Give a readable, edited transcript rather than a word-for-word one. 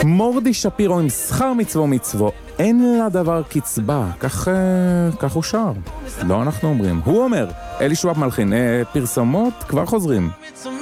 מורדי שפירו עם שכר מצוו מצוו, אין לה דבר קצבה, כך הוא שר. לא אנחנו אומרים, הוא אומר, אלי שואב מלחין, פרסומות כבר חוזרים.